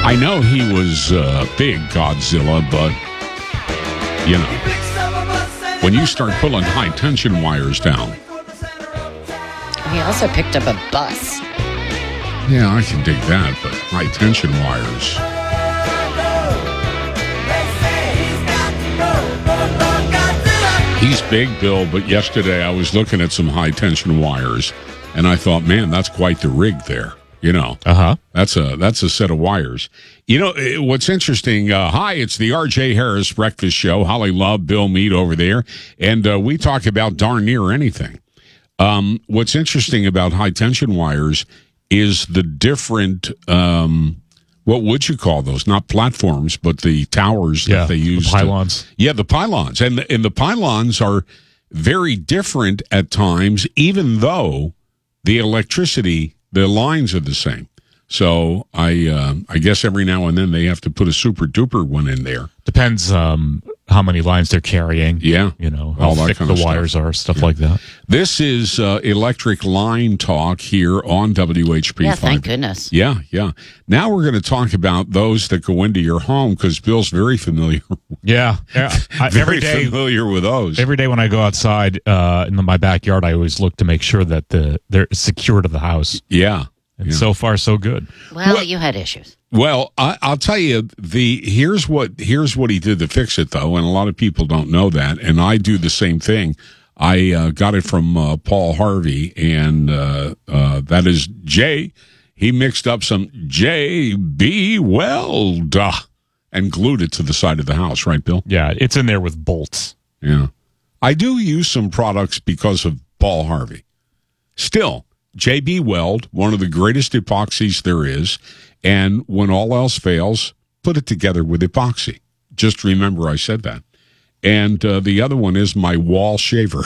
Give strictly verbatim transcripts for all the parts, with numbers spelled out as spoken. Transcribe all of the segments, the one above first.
I know he was uh, big, Godzilla, but, you know, when you start pulling high-tension wires down. He also picked up a bus. Yeah, I can dig that, but high-tension wires. He's big, Bill, but yesterday I was looking at some high-tension wires, and I thought, man, that's quite the rig there. You know, uh-huh. That's a that's a set of wires. You know, what's interesting, uh, hi, it's the R J Harris Breakfast Show. Holly Love, Bill Meade over there, and uh, we talk about darn near anything. Um, what's interesting about high-tension wires is the different, um, what would you call those? Not platforms, but the towers yeah, that they use. The pylons. To, yeah, the pylons. And, and the pylons are very different at times, even though the electricity, the lines are the same. So I uh, I guess every now and then they have to put a super duper one in there. Depends um, how many lines they're carrying. Yeah. You know, how all that thick kind the of wires stuff. are, stuff yeah. like that. This is uh, Electric Line Talk here on W H P. Yeah, thank goodness. Yeah, yeah. Now we're going to talk about those that go into your home because Bill's very familiar. Yeah. yeah. I, very every day, familiar with those. Every day when I go outside uh, in my backyard, I always look to make sure that the they're secure to the house. Yeah. And yeah. so far, so good. Well, well you had issues. Well, I, I'll tell you the here's what here's what he did to fix it, though, and a lot of people don't know that, and I do the same thing. I uh, got it from uh, Paul Harvey, and uh, uh, that is J. He mixed up some J B Weld uh, and glued it to the side of the house, right, Bill? Yeah, it's in there with bolts. Yeah, I do use some products because of Paul Harvey. Still. J B Weld, one of the greatest epoxies there is, and when all else fails, put it together with epoxy. Just remember I said that. And uh, the other one is my wall shaver.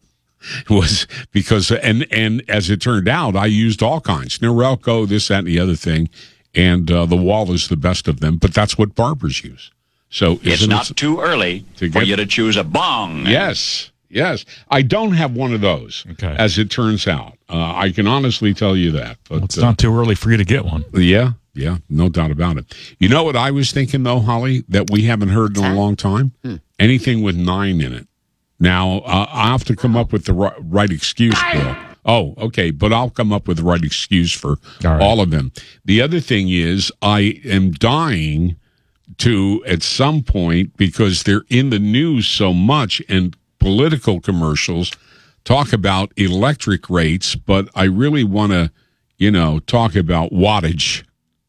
was because and and as it turned out, I used all kinds, Norelco, this, that, and the other thing, and uh, the wall is the best of them. But that's what barbers use. So it's not it too early to for you to choose a bong. Yes. Yes, I don't have one of those, okay. as it turns out. Uh, I can honestly tell you that. But well, it's not uh, too early for you to get one. Yeah, yeah, no doubt about it. You know what I was thinking, though, Holly, that we haven't heard in a long time? Hmm. Anything with nine in it. Now, uh, I have to come up with the right, right excuse, Bill. Oh, okay, but I'll come up with the right excuse for all, right. all of them. The other thing is I am dying to, at some point, because they're in the news so much, and political commercials talk about electric rates, but I really want to, you know, talk about wattage.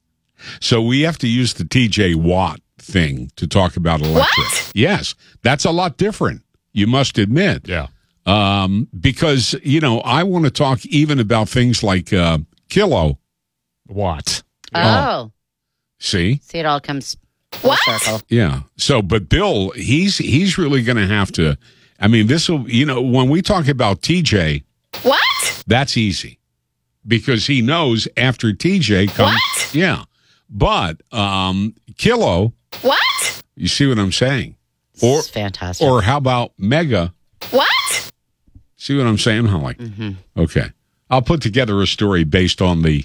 So we have to use the T J Watt thing to talk about electric. What? Yes, that's a lot different, you must admit. Yeah. Um, because, you know, I want to talk even about things like uh, kilo. Watt. Oh. oh. See? See, it all comes full circle. Yeah. So, but Bill, he's he's really going to have to, I mean, this will, you know, when we talk about T J, what? That's easy because he knows after T J comes, what? Yeah. But um, kilo, what? You see what I'm saying? This or is fantastic. Or how about mega? What? See what I'm saying, Holly? Mm-hmm. Okay, I'll put together a story based on the.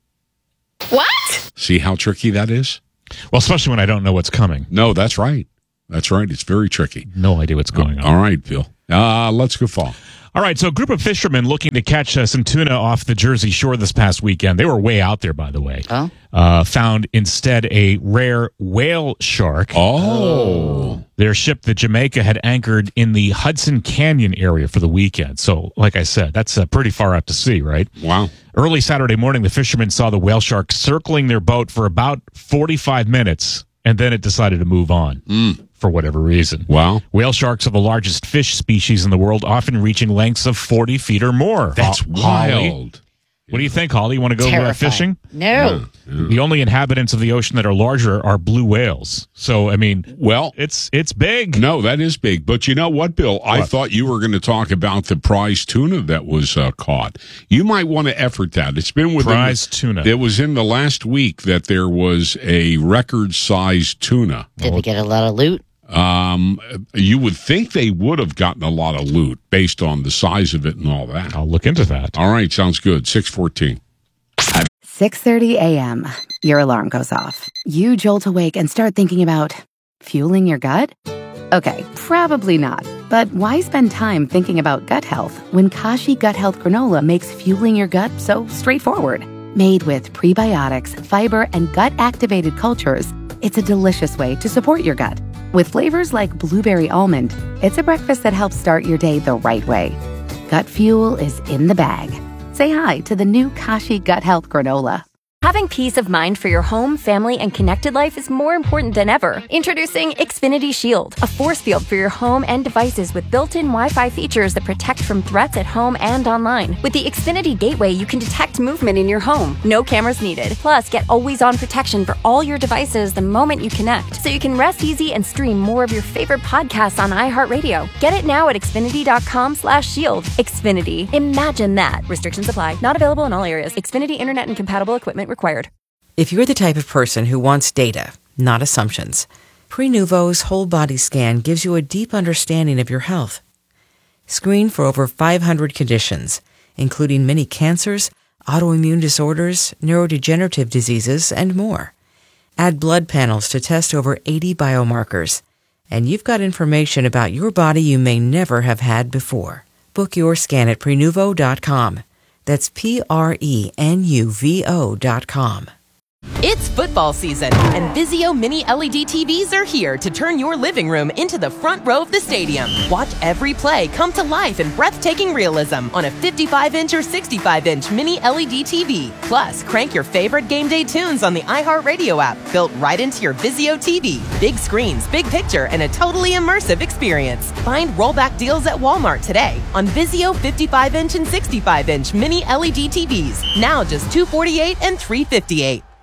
What? See how tricky that is? Well, especially when I don't know what's coming. No, that's right. That's right. It's very tricky. No idea what's going uh, on. All right, Bill. Uh, let's go fall. All right, so a group of fishermen looking to catch uh, some tuna off the Jersey Shore this past weekend. They were way out there, by the way. Oh. Uh, found instead a rare whale shark. Oh. Their ship, the Jamaica, had anchored in the Hudson Canyon area for the weekend. So, like I said, that's uh, pretty far out to sea, right? Wow. Early Saturday morning, the fishermen saw the whale shark circling their boat for about forty-five minutes, and then it decided to move on. Mm. For whatever reason. Wow. Whale sharks are the largest fish species in the world, often reaching lengths of forty feet or more. That's Ho- wild. Holly, what do you think, Holly? You want to go uh, fishing? No. Yeah, yeah. The only inhabitants of the ocean that are larger are blue whales. So, I mean, well, it's it's big. No, that is big. But you know what, Bill? What? I thought you were going to talk about the prize tuna that was uh, caught. You might want to effort that. It's been within prize the, tuna. It was in the last week that there was a record-sized tuna. Did they get a lot of loot? Um, you would think they would have gotten a lot of loot based on the size of it and all that. I'll look into that. All right, sounds good. six fourteen. six thirty a.m. Your alarm goes off. You jolt awake and start thinking about fueling your gut? Okay, probably not. But why spend time thinking about gut health when Kashi Gut Health Granola makes fueling your gut so straightforward? Made with prebiotics, fiber, and gut-activated cultures, it's a delicious way to support your gut. With flavors like blueberry almond, it's a breakfast that helps start your day the right way. Gut fuel is in the bag. Say hi to the new Kashi Gut Health Granola. Having peace of mind for your home, family, and connected life is more important than ever. Introducing Xfinity Shield, a force field for your home and devices with built-in Wi-Fi features that protect from threats at home and online. With the Xfinity Gateway, you can detect movement in your home. No cameras needed. Plus, get always-on protection for all your devices the moment you connect, so you can rest easy and stream more of your favorite podcasts on iHeartRadio. Get it now at Xfinity.com slash shield. Xfinity. Imagine that. Restrictions apply. Not available in all areas. Xfinity Internet and compatible equipment required. If you're the type of person who wants data, not assumptions, Prenuvo's whole body scan gives you a deep understanding of your health. Screen for over five hundred conditions, including many cancers, autoimmune disorders, neurodegenerative diseases, and more. Add blood panels to test over eighty biomarkers, and you've got information about your body you may never have had before. Book your scan at Prenuvo dot com. That's P R E N U V O dot com. It's football season, and Vizio Mini L E D T Vs are here to turn your living room into the front row of the stadium. Watch every play come to life in breathtaking realism on a fifty-five inch or sixty-five inch Mini L E D T V. Plus, crank your favorite game day tunes on the iHeartRadio app, built right into your Vizio T V. Big screens, big picture, and a totally immersive experience. Find rollback deals at Walmart today on Vizio fifty-five inch and sixty-five inch Mini L E D T Vs. Now just two hundred forty-eight dollars and three hundred fifty-eight dollars.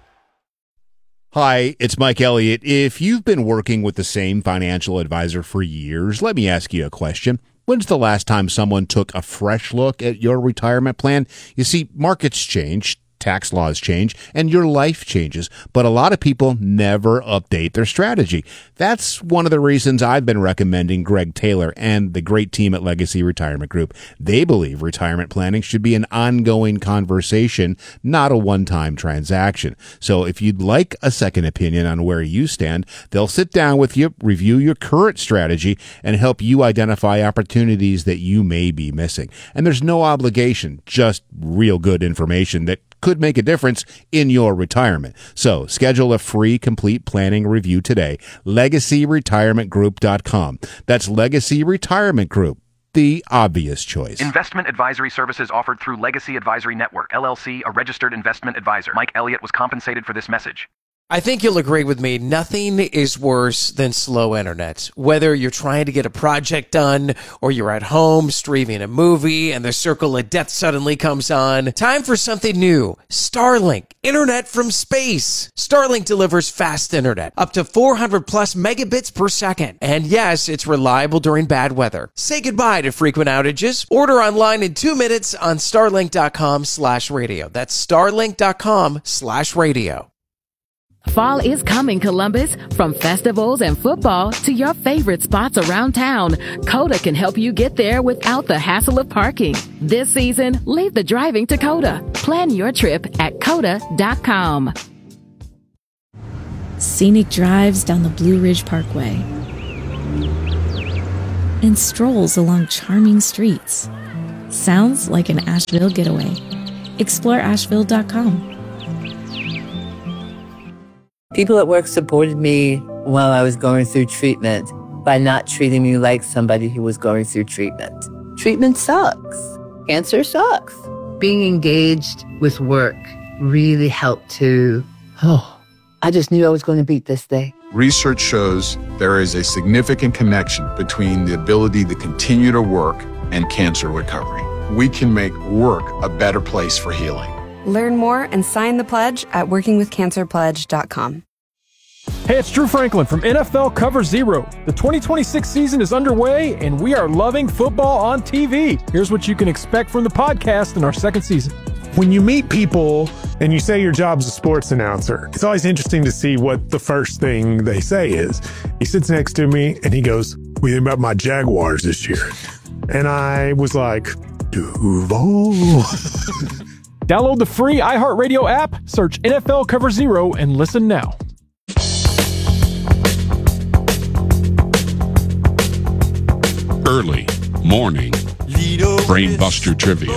Hi, it's Mike Elliott. If you've been working with the same financial advisor for years, let me ask you a question. When's the last time someone took a fresh look at your retirement plan? You see, markets change, tax laws change, and your life changes, but a lot of people never update their strategy. That's one of the reasons I've been recommending Greg Taylor and the great team at Legacy Retirement Group. They believe retirement planning should be an ongoing conversation, not a one-time transaction. So if you'd like a second opinion on where you stand, they'll sit down with you, review your current strategy, and help you identify opportunities that you may be missing. And there's no obligation, just real good information that could make a difference in your retirement. So schedule a free complete planning review today. Legacy Retirement Group dot com. That's Legacy Retirement Group, the obvious choice. Investment advisory services offered through Legacy Advisory Network, L L C, a registered investment advisor. Mike Elliott was compensated for this message. I think you'll agree with me. Nothing is worse than slow internet. Whether you're trying to get a project done or you're at home streaming a movie and the circle of death suddenly comes on. Time for something new. Starlink. Internet from space. Starlink delivers fast internet. Up to four hundred plus megabits per second. And yes, it's reliable during bad weather. Say goodbye to frequent outages. Order online in two minutes on starlink.com slash radio. That's starlink.com slash radio. Fall is coming, Columbus. From festivals and football to your favorite spots around town, Coda can help you get there without the hassle of parking. This season, leave the driving to Coda. Plan your trip at coda dot com. Scenic drives down the Blue Ridge Parkway and strolls along charming streets. Sounds like an Asheville getaway. Explore asheville dot com. People at work supported me while I was going through treatment by not treating me like somebody who was going through treatment. Treatment sucks. Cancer sucks. Being engaged with work really helped to, oh, I just knew I was going to beat this thing. Research shows there is a significant connection between the ability to continue to work and cancer recovery. We can make work a better place for healing. Learn more and sign the pledge at working with cancer pledge dot com. Hey, it's Drew Franklin from N F L Cover Zero. The twenty twenty-six season is underway, and we are loving football on T V. Here's what you can expect from the podcast in our second season. When you meet people and you say your job's a sports announcer, it's always interesting to see what the first thing they say is. He sits next to me, and he goes, "What do you think about my Jaguars this year?" And I was like, Duval. Download the free iHeartRadio app, search N F L Cover Zero, and listen now. Early morning brain buster trivia.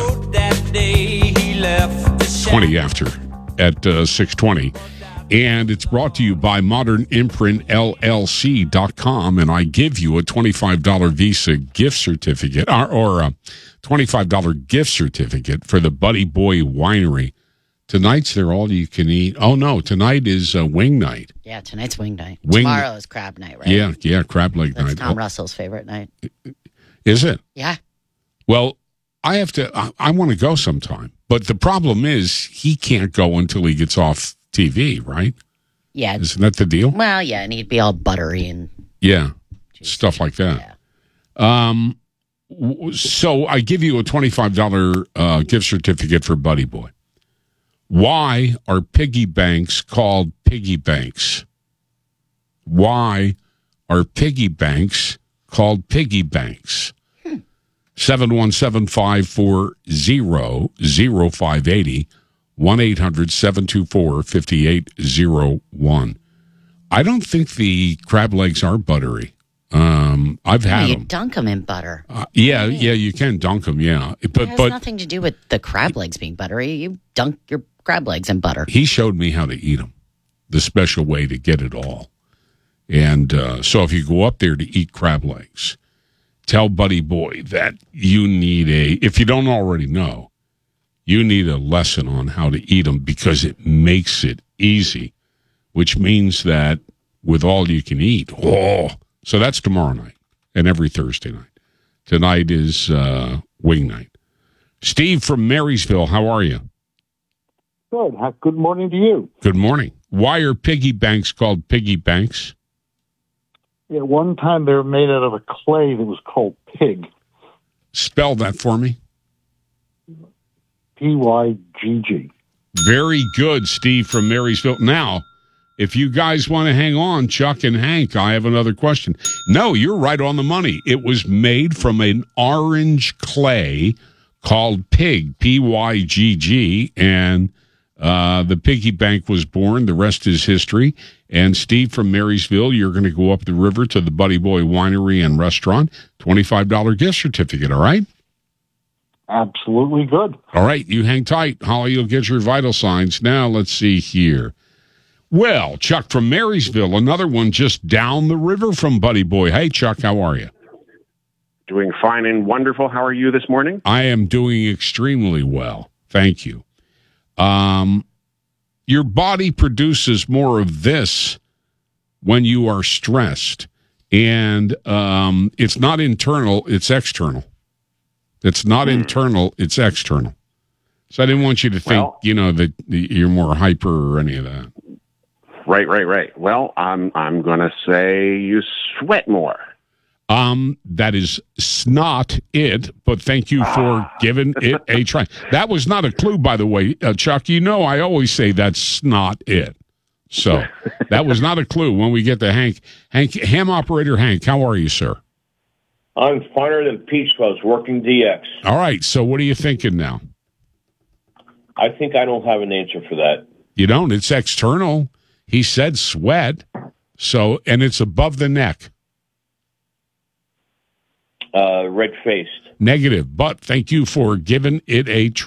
twenty after at uh, six twenty. And it's brought to you by Modern Imprint L L C dot com, and I give you a twenty-five dollars Visa gift certificate, or, or a twenty-five dollars gift certificate for the Buddy Boy Winery. Tonight's their all-you-can-eat. Oh, no, tonight is uh, wing night. Yeah, tonight's wing night. Wing- Tomorrow is crab night, right? Yeah, yeah, crab leg That's night. Tom Oh, Russell's favorite night. is it? Yeah. Well, I have to, I, I want to go sometime. But the problem is he can't go until he gets off T V, right? Yeah. Isn't that the deal? Well, yeah, and he'd be all buttery and Yeah, stuff like that. Um, w- so I give you a twenty-five dollars uh, gift certificate for Buddy Boy. Why are piggy banks called piggy banks? Why are piggy banks called piggy banks? seven one seven, five four zero, zero five eight zero, one eight hundred, seven two four, five eight zero one. I don't think the crab legs are buttery. Um, I've No, had you them. dunk them in butter. Uh, yeah, yeah, you can dunk them, yeah. But, It has but nothing to do with the crab legs being buttery. You dunk your crab legs in butter. he showed me how to eat them, the special way to get it all. And uh, so if you go up there to eat crab legs, tell Buddy Boy that you need a, if you don't already know, you need a lesson on how to eat them because it makes it easy, which means that with all you can eat, oh, so that's tomorrow night and every Thursday night. Tonight is uh, wing night. Steve from Marysville, how are you? Good. Good morning to you. Good morning. Why are piggy banks called piggy banks? At one time, they were made out of a clay that was called pig. Spell that for me. P Y G G. Very good, Steve from Marysville. Now, if you guys want to hang on, Chuck and Hank, I have another question. No, you're right on the money. It was made from an orange clay called pig, P Y G G, and uh, the piggy bank was born. The rest is history. And Steve from Marysville, you're going to go up the river to the Buddy Boy Winery and Restaurant. twenty-five dollars gift certificate, all right? Absolutely good. All right, you hang tight. Holly, you'll get your vital signs. Now, let's see here. Well, Chuck from Marysville, another one just down the river from Buddy Boy. Hey, Chuck, how are you? Doing fine and wonderful. How are you this morning? I am doing extremely well. Thank you. Um, your body produces more of this when you are stressed, and um, it's not internal, it's external. It's not hmm. internal, it's external. So I didn't want you to think, well, you know, that you're more hyper or any of that. Right, right, right. Well, I'm I'm going to say you sweat more. Um, that is not it, but thank you for giving it a try. That was not a clue, by the way, uh, Chuck. You know, I always say that's not it. So that was not a clue. When we get to Hank, Hank, ham operator Hank, how are you, sir? I'm finer than Peach was working D X. All right. So what are you thinking now? I think I don't have an answer for that. You don't. It's external. He said sweat. So, and it's above the neck. Uh, red-faced. Negative, but thank you for giving it a try.